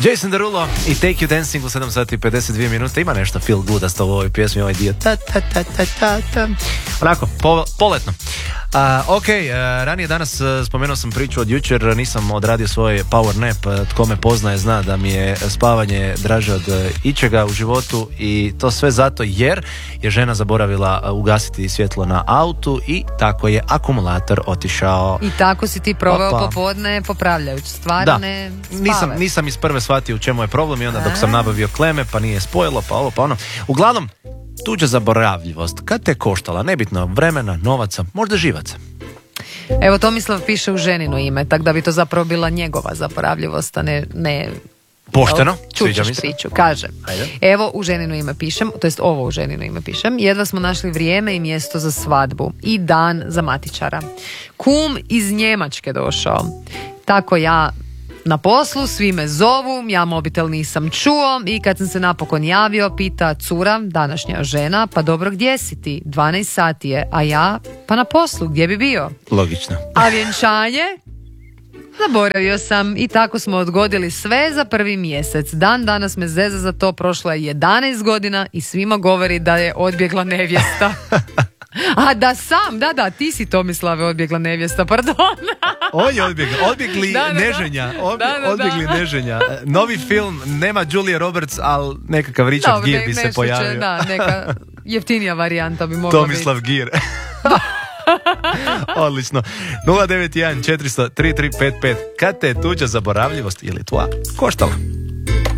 Jason Derulo i Take You Dancing u 7 sati i 52 minute. Ima nešto feel goodasto u ovoj pjesmi, ovaj dio. Onako, poletno. Ok, ranije danas spomenuo sam priču od jučer, nisam odradio svoj power nap. Tko me poznaje zna da mi je spavanje draže od ičega u životu i to sve zato jer je žena zaboravila ugasiti svjetlo na autu i tako je akumulator otišao. I tako si ti proveo popodne popravljajući stvari, da. Ne spavaš. Nisam iz prve shvatio u čemu je problem i onda dok sam nabavio kleme pa nije spojilo, pa ovo pa ono. Uglavnom, tuđa zaboravljivost, kad te koštala, nebitno vremena, novaca, možda živaca. Evo, Tomislav piše u ženino ime, tako da bi to zapravo bila njegova zaboravljivost, a ne pošteno, čućeš priču. Kaže, ajde. Evo u ženino ime pišem, to jest ovo u ženino ime pišem, jedva smo našli vrijeme i mjesto za svadbu i dan za matičara. Kum iz Njemačke došao, tako ja na poslu, svi me zovu, ja mobitel nisam čuo i kad sam se napokon javio, pita cura, današnja žena, pa dobro, gdje si ti? 12 sati je, a ja, pa na poslu, gdje bi bio? Logično. A vjenčanje? Zaboravio sam i tako smo odgodili sve za prvi mjesec. Dan danas me zeza za to, prošlo je 11 godina i svima govori da je odbjegla nevjesta. A da sam, da, ti si Tomislave odbjegla nevjesta, pardon. On je odbjegli neženja. Odbjegli neženja. Novi film, nema Julia Roberts, ali nekakav Richard Gere bi se pojavio. Da, neka jeftinija varijanta bi mogla Tomislav Gere. Odlično. 091 400 3355. Kad te je tuđa zaboravljivost ili tvoja koštala?